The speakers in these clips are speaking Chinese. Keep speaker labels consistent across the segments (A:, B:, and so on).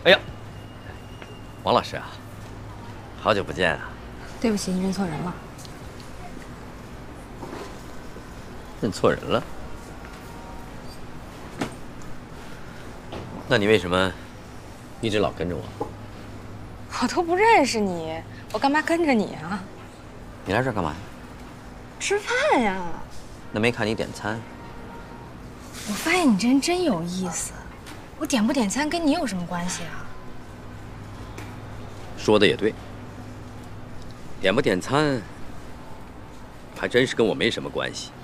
A: 哎呀，王老师啊，好久不见啊！
B: 对不起，你认错人了。
A: 认错人了？那你为什么一直老跟着我？
B: 我都不认识你，我干嘛跟着你啊？
A: 你来这儿干嘛呀？
B: 吃饭呀。
A: 那没看你点餐。
B: 我发现你这人真有意思，我点不点餐跟你有什么关系啊？
A: 说的也对，点不点餐还真是跟我没什么关系。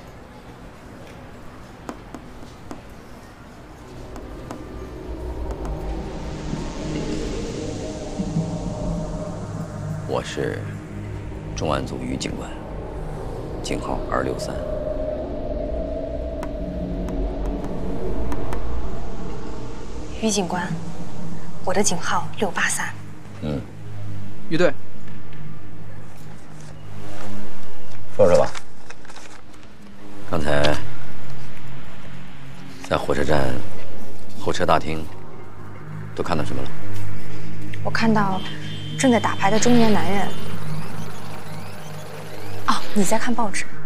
A: 我是重案组于警官，警号263。
B: 于警官，我的警号683。
C: 于队，
A: 说说吧。刚才在火车站候车大厅都看到什么了？
B: 我看到正在打牌的中年男人。哦，你在看报纸？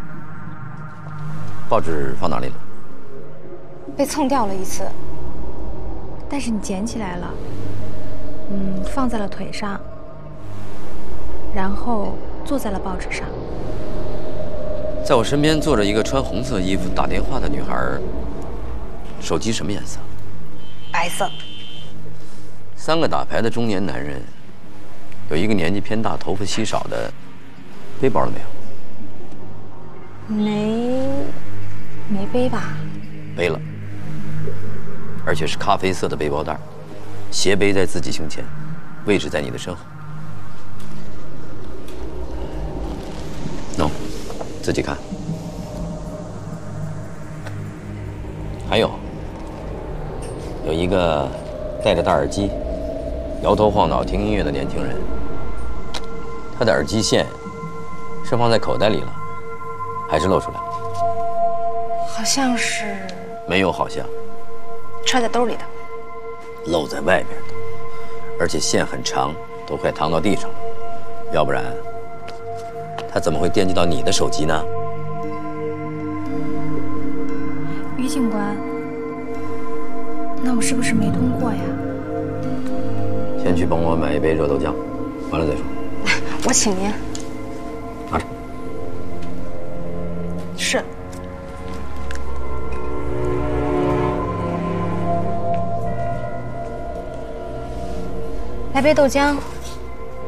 A: 报纸放哪里了？
B: 被蹭掉了一次，但是你捡起来了，放在了腿上，然后坐在了报纸上。
A: 在我身边坐着一个穿红色衣服打电话的女孩，手机什么颜色？
B: 白色。
A: 3个打牌的中年男人，有一个年纪偏大、头发稀少的，背包了没有？
B: 没背吧？
A: 背了，而且是咖啡色的背包带，斜背在自己胸前，位置在你的身后。自己看。还有一个戴着大耳机，摇头晃脑听音乐的年轻人，他的耳机线是放在口袋里了，还是露出来？
B: 好像是
A: 没有，好像
B: 揣在兜里的。
A: 露在外边的，而且线很长，都快淌到地上了。要不然他怎么会惦记到你的手机呢？
B: 于警官，那我是不是没通过呀？
A: 先去帮我买一杯热豆浆，完了再说。
B: 我请您。
A: 拿着。
B: 是。来杯豆浆。